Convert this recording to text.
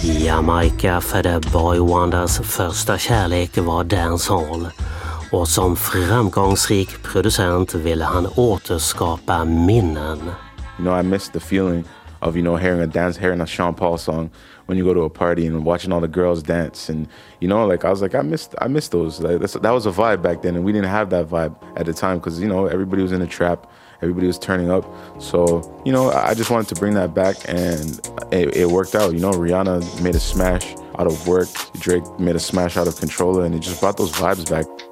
I Jamaica födde Boy Wonders första kärlek var dancehall. Och som framgångsrik producent ville han återskapa minnen. You know, I miss the feeling of, you know, hearing a Sean Paul song when you go to a party and watching all the girls dance. And, you know, like, I miss those. Like, that was a vibe back then, and we didn't have that vibe at the time because, you know, everybody was in a trap. Everybody was turning up. So, you know, I just wanted to bring that back, and it worked out. You know, Rihanna made a smash out of Work. Drake made a smash out of Controller, and it just brought those vibes back.